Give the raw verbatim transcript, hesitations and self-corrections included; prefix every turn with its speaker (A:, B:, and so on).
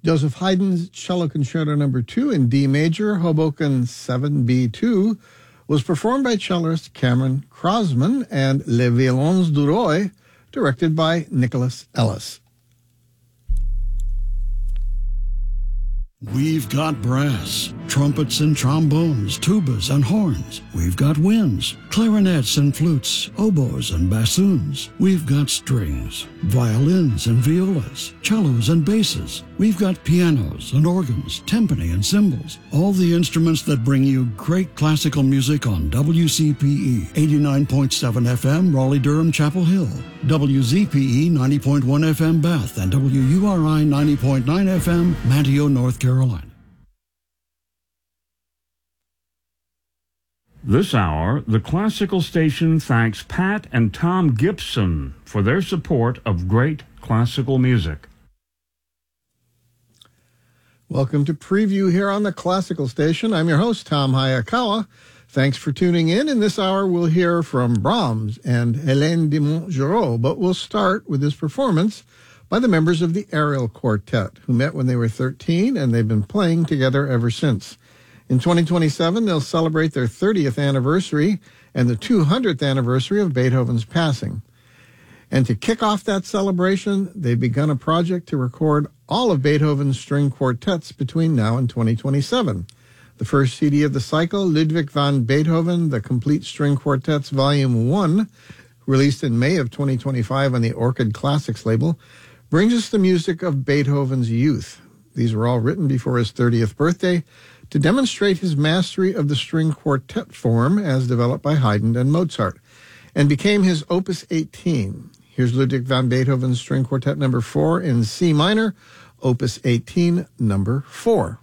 A: Joseph Haydn's Cello Concerto Number two in D major, Hoboken seven B two, was performed by cellist Cameron Crosman, and Les Violons du Roi, directed by Nicholas Ellis.
B: We've got brass, trumpets and trombones, tubas and horns. We've got winds, clarinets and flutes, oboes and bassoons. We've got strings, violins and violas, cellos and basses. We've got pianos and organs, timpani and cymbals. All the instruments that bring you great classical music on W C P E eighty-nine point seven F M, Raleigh-Durham, Chapel Hill, W Z P E ninety point one F M, Bath, and W U R I ninety point nine F M, Manteo, North Carolina.
C: This hour, the Classical Station thanks Pat and Tom Gibson for their support of great classical music.
A: Welcome to Preview here on the Classical Station. I'm your host, Tom Hayakawa. Thanks for tuning in. In this hour, we'll hear from Brahms and Hélène de Montgeroux, but we'll start with this performance by the members of the Ariel Quartet, who met when they were thirteen, and they've been playing together ever since. In twenty twenty-seven, they'll celebrate their thirtieth anniversary and the two hundredth anniversary of Beethoven's passing. And to kick off that celebration, they've begun a project to record all of Beethoven's string quartets between now and twenty twenty-seven. The first C D of the cycle, Ludwig van Beethoven, The Complete String Quartets, Volume one, released in May of twenty twenty-five on the Orchid Classics label, brings us the music of Beethoven's youth. These were all written before his thirtieth birthday to demonstrate his mastery of the string quartet form as developed by Haydn and Mozart, and became his Opus eighteen. Here's Ludwig van Beethoven's String Quartet Number four in C minor, Opus eighteen, Number four.